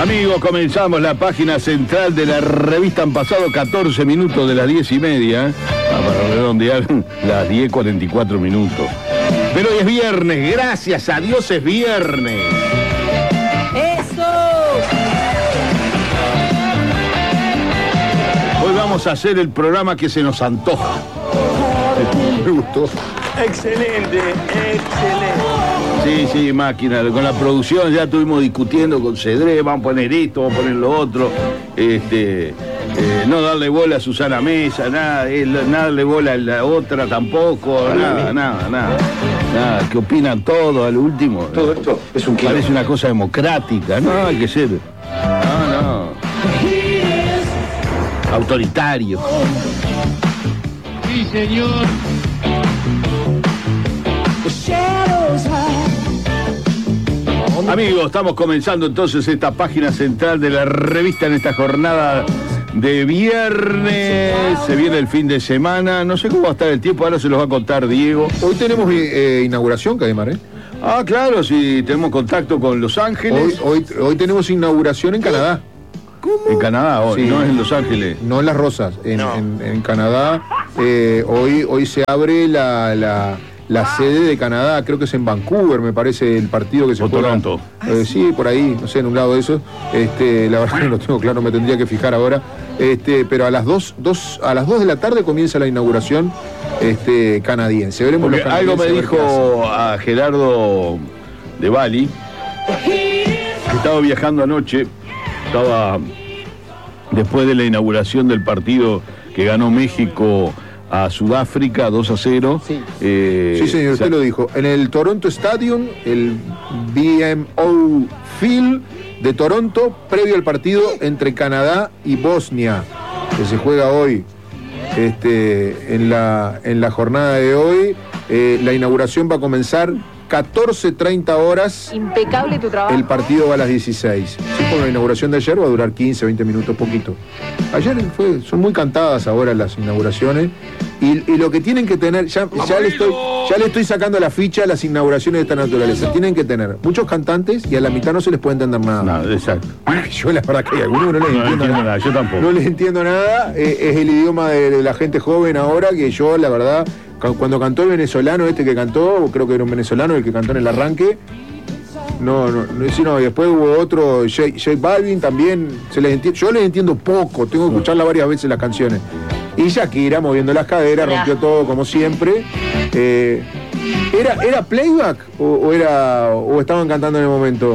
Amigos, comenzamos la página central de la revista. Han pasado 14 minutos de las 10:30, para redondear las 10:44 minutos. Pero hoy es viernes, gracias a Dios es viernes. ¡Eso! Hoy vamos a hacer el programa que se nos antoja. Me gustó. Excelente, excelente. Sí, máquina. Con la producción ya estuvimos discutiendo con Cedré, vamos a poner esto, vamos a poner lo otro. No darle bola a Susana Mesa, nada darle bola a la otra tampoco, nada. ¿Qué opinan todos al último? Todo esto es un quilombo. Parece una cosa democrática, no, hay que ser. No. Autoritario. Sí, señor. Amigos, estamos comenzando entonces esta página central de la revista en esta jornada de viernes. Se viene el fin de semana. No sé cómo va a estar el tiempo, ahora se los va a contar Diego. Hoy tenemos inauguración, Cademar, ¿eh? Ah, claro, sí, tenemos contacto con Los Ángeles. Hoy tenemos inauguración en Canadá. ¿Cómo? En Canadá, hoy, Sí. no es en Los Ángeles. No en Las Rosas, en Canadá. Hoy se abre la sede de Canadá, creo que es en Vancouver, me parece, el partido que se juega. Toronto. Sí, por ahí, no sé, en un lado de eso. La verdad que no lo tengo claro, me tendría que fijar ahora. Pero a las 2 de la tarde comienza la inauguración canadiense. Veremos Porque los algo me canadienses a ver qué dijo a Gerardo de Bali, que estaba viajando anoche, estaba después de la inauguración del partido que ganó México a Sudáfrica 2-0. Sí, sí, señor, usted lo dijo. En el Toronto Stadium, el BMO Field de Toronto, previo al partido entre Canadá y Bosnia, que se juega hoy. En la jornada de hoy, la inauguración va a comenzar 14:30 horas. Impecable tu trabajo. El partido va a las 16. Sí, con la inauguración de ayer va a durar 15, 20 minutos, poquito. Ayer son muy cantadas ahora las inauguraciones. Y lo que tienen que tener, ya le estoy sacando la ficha a las inauguraciones de esta naturaleza. Tienen que tener muchos cantantes y a la mitad no se les puede entender nada. No, exacto. Yo la verdad que hay algunos no les entiendo nada. Yo tampoco. No les entiendo nada. Es el idioma de la gente joven ahora, que yo, la verdad, cuando cantó el venezolano que cantó, creo que era un venezolano el que cantó en el arranque. No, y después hubo otro, J Balvin también, yo les entiendo poco, tengo que escucharla varias veces las canciones. Y Shakira moviendo las caderas, rompió todo como siempre. ¿Era playback o estaban cantando en el momento?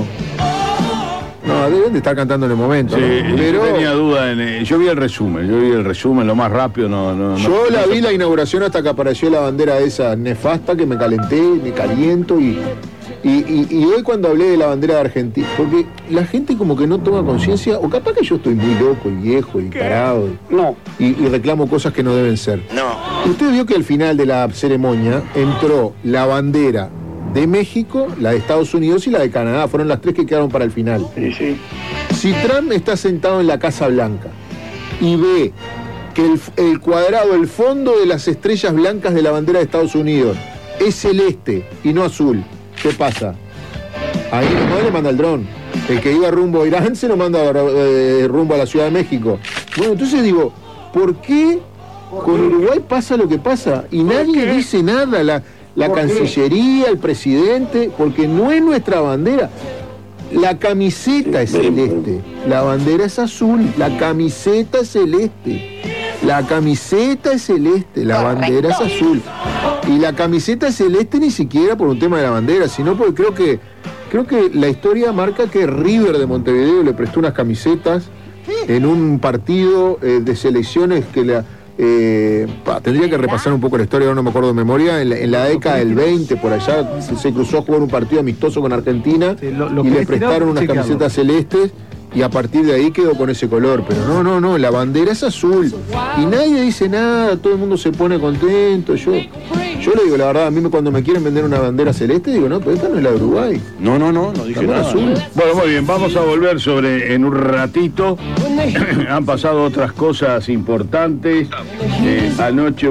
No, deben de estar cantando en el momento. Sí, ¿no? Pero yo tenía duda yo vi el resumen lo más rápido, yo vi la inauguración hasta que apareció la bandera esa nefasta, que me calenté, me caliento y hoy cuando hablé de la bandera de Argentina, porque la gente como que no toma conciencia, o capaz que yo estoy muy loco y viejo y tarado y reclamo cosas que no deben ser. No. Usted vio que al final de la ceremonia entró la bandera de México, la de Estados Unidos y la de Canadá, fueron las tres que quedaron para el final. Sí. Si Trump está sentado en la Casa Blanca y ve que el cuadrado, el fondo de las estrellas blancas de la bandera de Estados Unidos es celeste y no azul, ¿qué pasa? Ahí nomás le manda el dron. El que iba rumbo a Irán se lo manda rumbo a la Ciudad de México. Bueno, entonces digo, ¿por qué con Uruguay pasa lo que pasa? Y nadie dice nada, la Cancillería, el presidente, porque no es nuestra bandera. La camiseta es celeste, la bandera es azul, la camiseta es celeste. La camiseta es celeste, la bandera es azul. Y la camiseta es celeste ni siquiera por un tema de la bandera, sino porque creo que la historia marca que River de Montevideo le prestó unas camisetas en un partido de selecciones que tendría que repasar un poco la historia, ahora no me acuerdo de memoria, en la década del 20, por allá, se cruzó a jugar un partido amistoso con Argentina y le prestaron unas camisetas celestes. Y a partir de ahí quedó con ese color. Pero no, la bandera es azul. Y nadie dice nada, todo el mundo se pone contento. Yo le digo la verdad, a mí cuando me quieren vender una bandera celeste, digo, no, pero esta no es la de Uruguay. No dije nada. Azul. Bueno, muy bien, vamos a volver en un ratito. Han pasado otras cosas importantes. Anoche,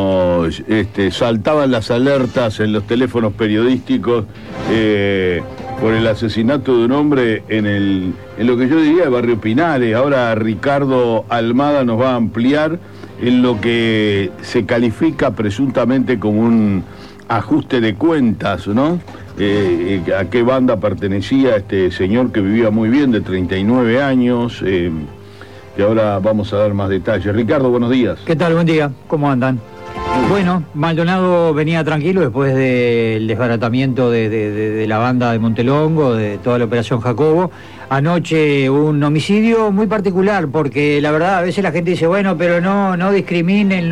saltaban las alertas en los teléfonos periodísticos. por el asesinato de un hombre en lo que yo diría el barrio Pinares. Ahora Ricardo Almada nos va a ampliar en lo que se califica presuntamente como un ajuste de cuentas, ¿no? ¿A qué banda pertenecía este señor que vivía muy bien, de 39 años? Que ahora vamos a dar más detalles. Ricardo, buenos días. ¿Qué tal? Buen día. ¿Cómo andan? Bueno, Maldonado venía tranquilo después del desbaratamiento de la banda de Montelongo, de toda la operación Jacobo. Anoche un homicidio muy particular, porque la verdad a veces la gente dice, bueno, pero no discriminen,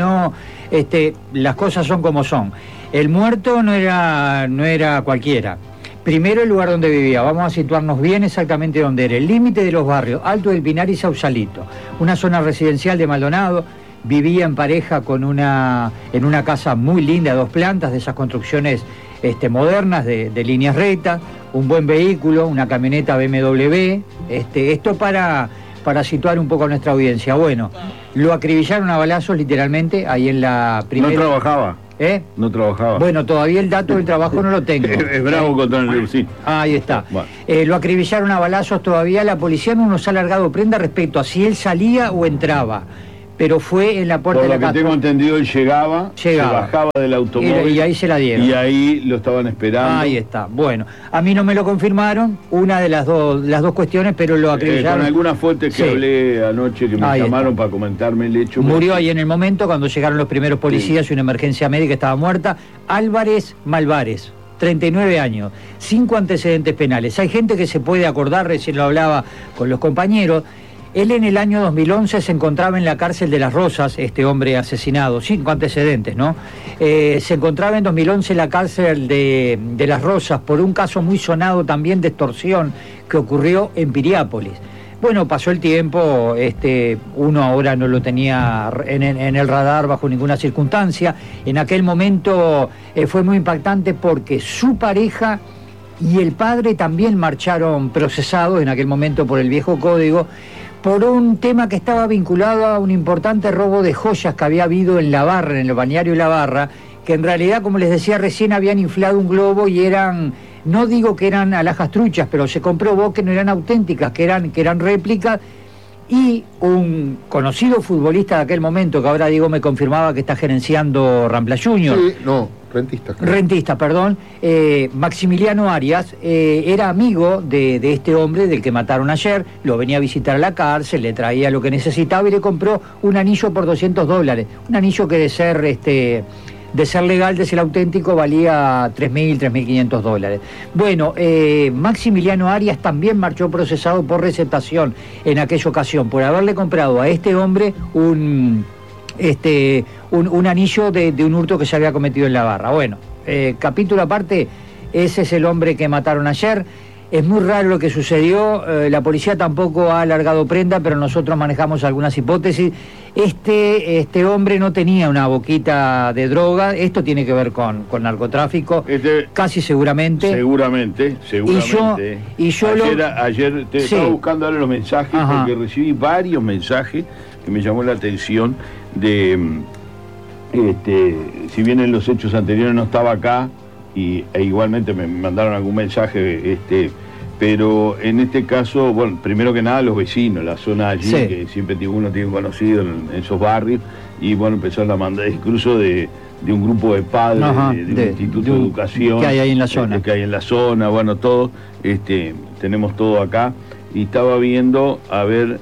las cosas son como son. El muerto no era cualquiera. Primero el lugar donde vivía, vamos a situarnos bien exactamente donde era, el límite de los barrios, Alto del Pinar y Sausalito, una zona residencial de Maldonado. Vivía en pareja en una casa muy linda, 2 plantas, de esas construcciones modernas, de líneas rectas, un buen vehículo, una camioneta BMW, esto para situar un poco a nuestra audiencia. Bueno, lo acribillaron a balazos literalmente ahí en la primera... No trabajaba. No trabajaba. Bueno, todavía el dato del trabajo no lo tengo. Es bravo contra el sí. Ahí está. Bueno. Lo acribillaron a balazos todavía, la policía no nos ha alargado prenda respecto a si él salía o entraba. Pero fue en la puerta de la casa. Por lo que tengo entendido, él llegaba, se bajaba del automóvil. Y ahí se la dieron. Y ahí lo estaban esperando. Ahí está. Bueno, a mí no me lo confirmaron, una de las dos cuestiones, pero lo acribillaron. Con algunas fuentes que hablé anoche que me llamaron para comentarme el hecho. Murió ahí en el momento cuando llegaron los primeros policías y una emergencia médica, estaba muerta. Álvarez Malvares, 39 años, 5 antecedentes penales. Hay gente que se puede acordar, recién lo hablaba con los compañeros. Él en el año 2011 se encontraba en la cárcel de Las Rosas, este hombre asesinado, 5 antecedentes, ¿no? Se encontraba en 2011 en la cárcel de Las Rosas por un caso muy sonado también de extorsión que ocurrió en Piriápolis. Bueno, pasó el tiempo, uno ahora no lo tenía en el radar bajo ninguna circunstancia. En aquel momento fue muy impactante porque su pareja y el padre también marcharon procesados en aquel momento por el viejo código, por un tema que estaba vinculado a un importante robo de joyas que había habido en La Barra, en el balneario La Barra, que en realidad, como les decía recién, habían inflado un globo y eran, no digo que eran alhajas truchas, pero se comprobó que no eran auténticas, que eran réplicas, y un conocido futbolista de aquel momento, que ahora Diego me confirmaba que está gerenciando Rampla Junior. Sí, no, rentista. Claro. Rentista, perdón. Maximiliano Arias era amigo de este hombre del que mataron ayer, lo venía a visitar a la cárcel, le traía lo que necesitaba y le compró un anillo por $200. Un anillo que de ser legal, de ser auténtico, valía $3.000, $3.500. Bueno, Maximiliano Arias también marchó procesado por receptación en aquella ocasión, por haberle comprado a este hombre un anillo de un hurto que se había cometido en La Barra. Bueno, capítulo aparte, ese es el hombre que mataron ayer. Es muy raro lo que sucedió, la policía tampoco ha alargado prenda, pero nosotros manejamos algunas hipótesis. Este hombre no tenía una boquita de droga, esto tiene que ver con narcotráfico, casi seguramente. Seguramente. Y yo ayer estaba buscando ahora los mensajes, porque recibí varios mensajes que me llamó la atención de, si bien en los hechos anteriores no estaba acá, e igualmente me mandaron algún mensaje, pero en este caso, bueno, primero que nada los vecinos, la zona allí, que siempre uno tiene conocido en esos barrios, y bueno, empezaron a mandar incluso de un grupo de padres, de un instituto de educación que hay ahí en la zona. Que hay en la zona, bueno, todo, tenemos todo acá, y estaba viendo, a ver,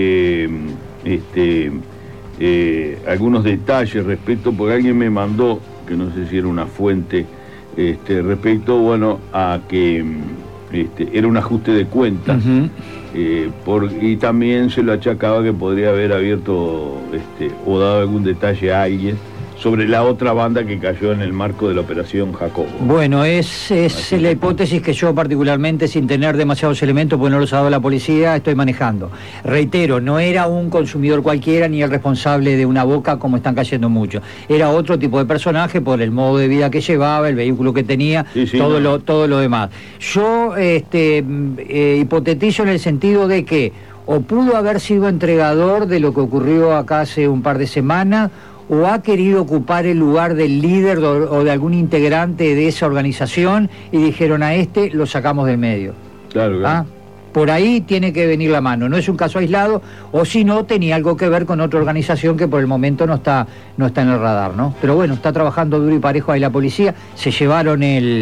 algunos detalles respecto, porque alguien me mandó, que no sé si era una fuente, respecto, bueno, a que era un ajuste de cuentas, y también se lo achacaba que podría haber abierto o dado algún detalle a alguien sobre la otra banda que cayó en el marco de la operación Jacobo. Bueno, es la hipótesis que yo particularmente, sin tener demasiados elementos, porque no los ha dado la policía, estoy manejando. Reitero, no era un consumidor cualquiera ni el responsable de una boca, como están cayendo muchos. Era otro tipo de personaje por el modo de vida que llevaba, el vehículo que tenía, todo lo demás. Yo hipotetizo en el sentido de que o pudo haber sido entregador de lo que ocurrió acá hace un par de semanas, o ha querido ocupar el lugar del líder o de algún integrante de esa organización y dijeron a este lo sacamos del medio. Claro, claro. ¿Ah? Por ahí tiene que venir la mano, no es un caso aislado, o si no, tenía algo que ver con otra organización que por el momento no está en el radar, ¿no? Pero bueno, está trabajando duro y parejo ahí la policía, se llevaron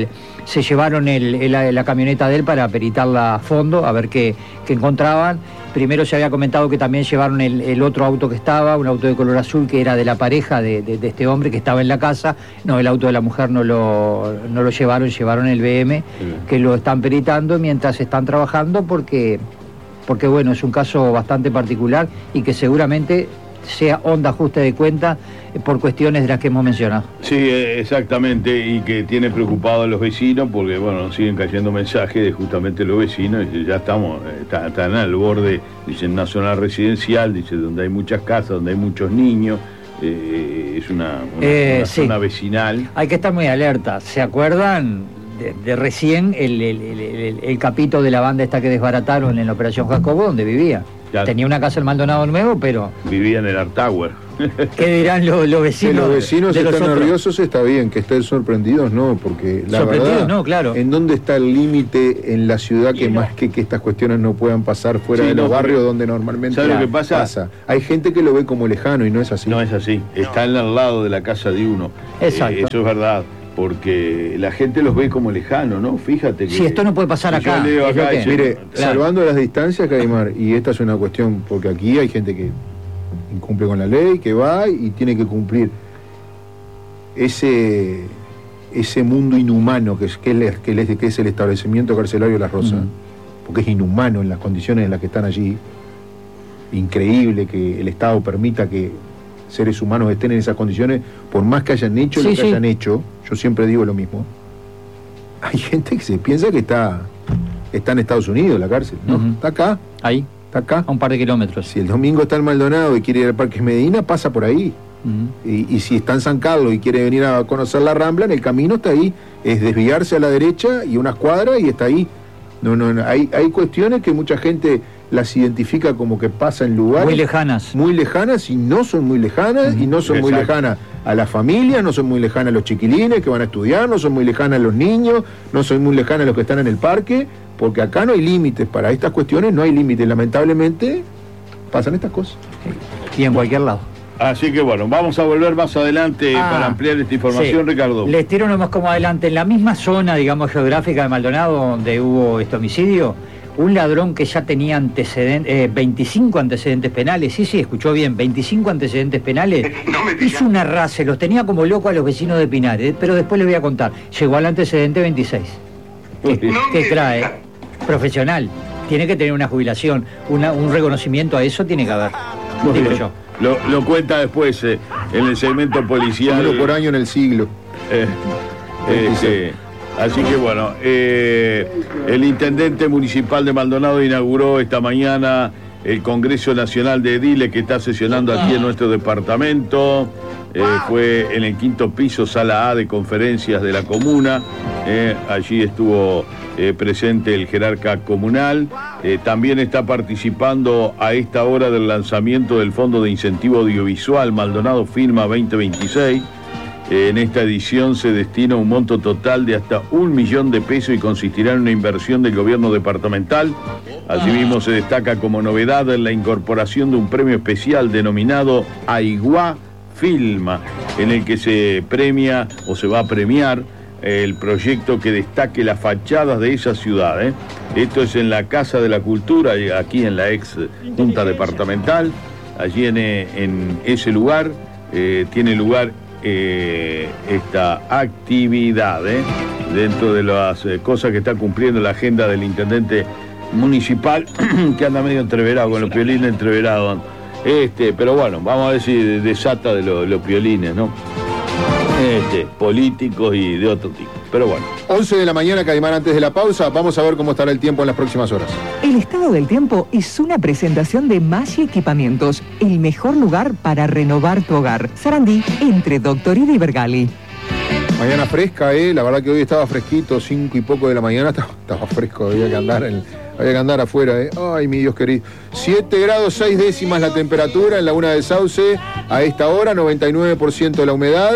la camioneta de él para peritarla a fondo, a ver qué encontraban. Primero se había comentado que también llevaron el otro auto que estaba, un auto de color azul que era de la pareja de este hombre que estaba en la casa. No, el auto de la mujer no lo llevaron el BM, que lo están peritando mientras están trabajando porque bueno, es un caso bastante particular y que seguramente sea honda ajuste de cuenta por cuestiones de las que hemos mencionado. Sí, exactamente, y que tiene preocupados a los vecinos porque, bueno, nos siguen cayendo mensajes de justamente los vecinos, y ya están al borde, dicen, nacional residencial, dice, donde hay muchas casas, donde hay muchos niños, es una zona vecinal. Hay que estar muy alerta, ¿se acuerdan? De recién el capito de la banda esta que desbarataron en la Operación Jacobo, donde vivía. Claro. Tenía una casa en Maldonado Nuevo, pero... Vivía en el Art Tower. ¿Qué dirán los vecinos? Que los vecinos de están los nerviosos, está bien, que estén sorprendidos, no, porque la verdad, no, claro. ¿En dónde está el límite en la ciudad que más que estas cuestiones no puedan pasar fuera de los barrios donde normalmente ¿sabes lo que pasa? Hay gente que lo ve como lejano y no es así. No es así, están al lado de la casa de uno. Exacto. Eso es verdad. Porque la gente los ve como lejano, ¿no? Fíjate que... Sí, esto no puede pasar acá. Yo leo acá mire, salvando las distancias, Caimar, y esta es una cuestión, porque aquí hay gente que incumple con la ley, que va y tiene que cumplir ese mundo inhumano que es el establecimiento carcelario Las Rosas, porque es inhumano en las condiciones en las que están allí. Increíble que el Estado permita que seres humanos estén en esas condiciones, por más que hayan hecho lo que hayan hecho. Yo siempre digo lo mismo. Hay gente que se piensa que está en Estados Unidos la cárcel, ¿no? Está acá. Ahí. Está acá. A un par de kilómetros. Si el domingo está en Maldonado y quiere ir al Parque Medina, pasa por ahí. Y si está en San Carlos y quiere venir a conocer la Rambla, en el camino está ahí. Es desviarse a la derecha y unas cuadras y está ahí. No. Hay cuestiones que mucha gente las identifica como que pasa en lugares muy lejanas. Muy lejanas y no son muy lejanas, y no son muy lejanas a la familia, no son muy lejanas a los chiquilines que van a estudiar, no son muy lejanas a los niños, no son muy lejanas a los que están en el parque, porque acá no hay límites para estas cuestiones, no hay límites. Lamentablemente pasan estas cosas. Y en cualquier lado. Así que bueno, vamos a volver más adelante para ampliar esta información, Ricardo. Les tiro nomás como adelante. En la misma zona, digamos, geográfica de Maldonado, donde hubo este homicidio, un ladrón que ya tenía 25 antecedentes penales, sí, escuchó bien, 25 antecedentes penales, hizo una raza, los tenía como loco a los vecinos de Pinares, pero después les voy a contar, llegó al antecedente 26. ¿Qué trae? Profesional, tiene que tener una jubilación, un reconocimiento a eso tiene que haber, digo yo. Lo cuenta después en el segmento policial. Uno por año en el siglo. Así que bueno, el intendente municipal de Maldonado inauguró esta mañana el Congreso Nacional de Ediles que está sesionando aquí en nuestro departamento. Fue en el 5º piso, sala A de conferencias de la comuna. Allí estuvo presente el jerarca comunal. También está participando a esta hora del lanzamiento del Fondo de Incentivo Audiovisual Maldonado Filma 2026. En esta edición se destina un monto total de hasta 1 millón de pesos y consistirá en una inversión del gobierno departamental. Asimismo se destaca como novedad la incorporación de un premio especial denominado Aiguá Filma, en el que se premia o se va a premiar el proyecto que destaque las fachadas de esa ciudad. Esto es en la Casa de la Cultura, aquí en la ex Junta Departamental. Allí en ese lugar tiene lugar esta actividad dentro de las cosas que está cumpliendo la agenda del intendente municipal que anda medio entreverado, con los piolines entreverados, pero bueno, vamos a ver si desata de los piolines, ¿no? Políticos y de otro tipo, pero bueno. 11 de la mañana, Caimán, antes de la pausa, vamos a ver cómo estará el tiempo en las próximas horas. El estado del tiempo es una presentación de Maggi Equipamientos, el mejor lugar para renovar tu hogar. Sarandí, entre Doctorida y Bergali. Mañana fresca, la verdad que hoy estaba fresquito, 5 y poco de la mañana, estaba fresco, había que andar Había que andar afuera, ¿eh? Ay, mi Dios querido. 7 grados 6 décimas la temperatura en Laguna del Sauce a esta hora, 99% de la humedad,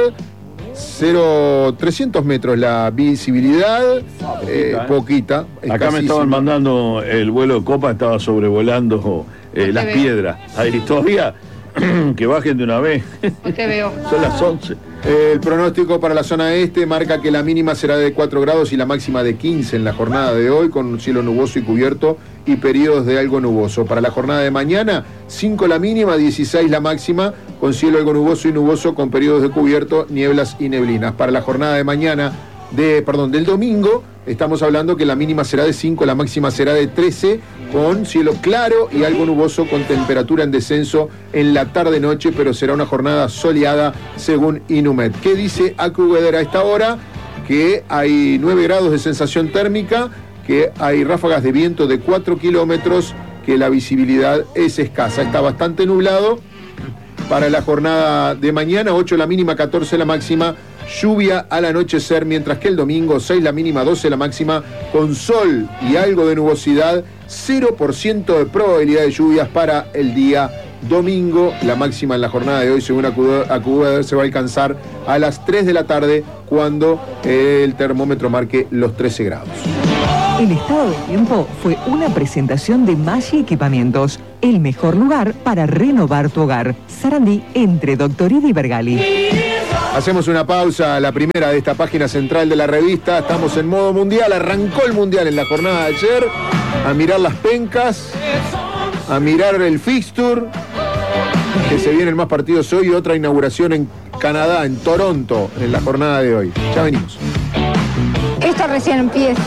300 metros la visibilidad, poquita. Acá me estaban mandando el vuelo de Copa, estaba sobrevolando las piedras. Ahí todavía, que bajen de una vez. No te veo. Son las 11. El pronóstico para la zona este marca que la mínima será de 4 grados y la máxima de 15 en la jornada de hoy, con un cielo nuboso y cubierto y periodos de algo nuboso. Para la jornada de mañana, 5 la mínima, 16 la máxima, con cielo algo nuboso y nuboso, con periodos de cubierto, nieblas y neblinas. Para la jornada de mañana, del domingo, estamos hablando que la mínima será de 5, la máxima será de 13, con cielo claro y algo nuboso, con temperatura en descenso en la tarde-noche, pero será una jornada soleada según Inumet. ¿Qué dice AccuWeather a esta hora? Que hay 9 grados de sensación térmica, que hay ráfagas de viento de 4 kilómetros, que la visibilidad es escasa. Está bastante nublado. Para la jornada de mañana, 8 la mínima, 14 la máxima, lluvia al anochecer, mientras que el domingo, 6 la mínima, 12 la máxima, con sol y algo de nubosidad, 0% de probabilidad de lluvias para el día domingo. La máxima en la jornada de hoy, según AccuWeather, se va a alcanzar a las 3 de la tarde, cuando el termómetro marque los 13 grados. El estado del tiempo fue una presentación de Maggi Equipamientos, el mejor lugar para renovar tu hogar. Sarandí, entre Doctoridi y Bergali. Hacemos una pausa, la primera de esta página central de la revista. Estamos en modo mundial, arrancó el mundial en la jornada de ayer. A mirar las pencas, a mirar el fixture, que se vienen más partidos hoy, y otra inauguración en Canadá, en Toronto, en la jornada de hoy. Ya venimos. Esto recién empieza.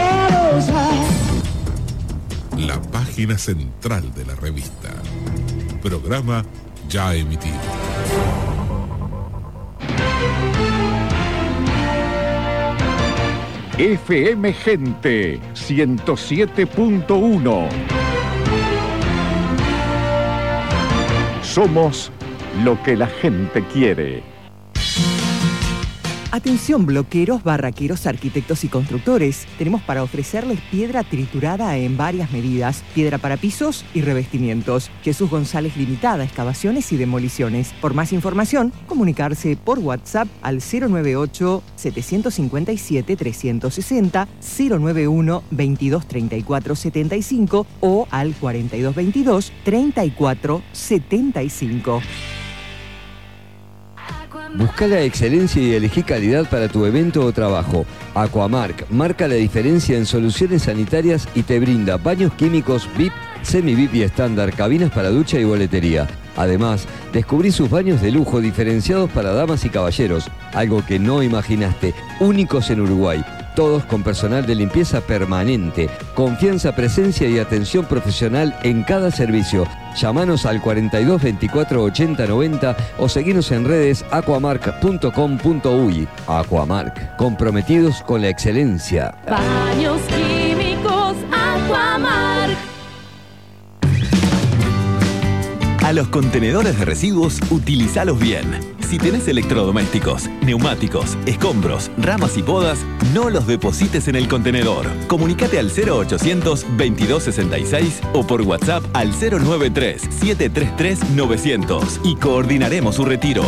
La página central de la revista. Programa ya emitido. FM Gente 107.1. Somos lo que la gente quiere. Atención bloqueros, barraqueros, arquitectos y constructores. Tenemos para ofrecerles piedra triturada en varias medidas, piedra para pisos y revestimientos. Jesús González Limitada, excavaciones y demoliciones. Por más información, comunicarse por WhatsApp al 098-757-360, 091-2234-75 o al 4222-3475. Busca la excelencia y elegí calidad para tu evento o trabajo. Aquamark marca la diferencia en soluciones sanitarias y te brinda baños químicos VIP, semi-VIP y estándar, cabinas para ducha y boletería. Además, descubrí sus baños de lujo diferenciados para damas y caballeros, algo que no imaginaste, únicos en Uruguay. Todos con personal de limpieza permanente, confianza, presencia y atención profesional en cada servicio. Llámanos al 42 24 80 90 o seguinos en redes aquamark.com.uy. Aquamark, comprometidos con la excelencia. Baños químicos Aquamark. A los contenedores de residuos, utilízalos bien. Si tenés electrodomésticos, neumáticos, escombros, ramas y podas, no los deposites en el contenedor. Comunicate al 0800-2266 o por WhatsApp al 093-733-900 y coordinaremos su retiro.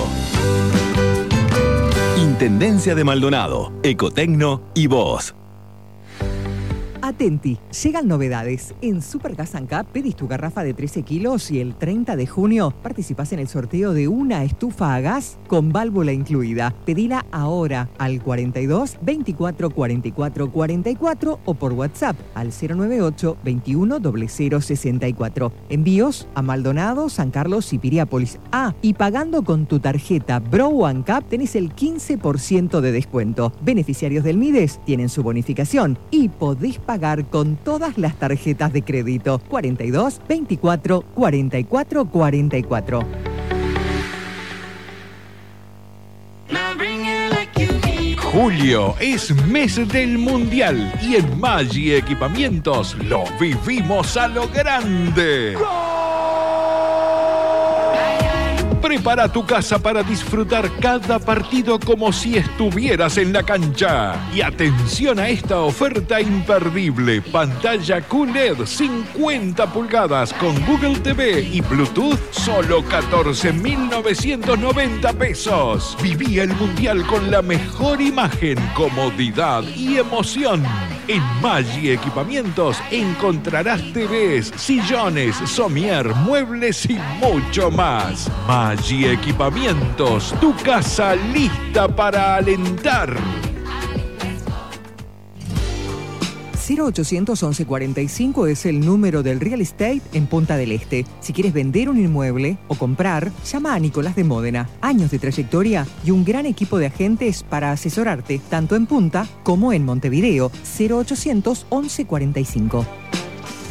Intendencia de Maldonado, Ecotecno y vos. Atenti, llegan novedades. En Supergas Ancap pedís tu garrafa de 13 kilos y el 30 de junio participás en el sorteo de una estufa a gas con válvula incluida. Pedila ahora al 42 24 44 44 o por WhatsApp al 098 21 0064. Envíos a Maldonado, San Carlos y Piriápolis. Y pagando con tu tarjeta Bro Ancap tenés el 15% de descuento. Beneficiarios del MIDES tienen su bonificación y podés pagar con todas las tarjetas de crédito. 42 24 44 44. Julio es mes del Mundial y en Maggi Equipamientos lo vivimos a lo grande. Prepara tu casa para disfrutar cada partido como si estuvieras en la cancha. Y atención a esta oferta imperdible. Pantalla QLED 50 pulgadas con Google TV y Bluetooth, solo 14.990 pesos. Viví el Mundial con la mejor imagen, comodidad y emoción. En Maggi Equipamientos encontrarás TVs, sillones, somier, muebles y mucho más. Maggi Equipamientos, tu casa lista para alentar. 0800 1145 es el número del real estate en Punta del Este. Si quieres vender un inmueble o comprar, llama a Nicolás de Módena. Años de trayectoria y un gran equipo de agentes para asesorarte, tanto en Punta como en Montevideo. 0800 1145.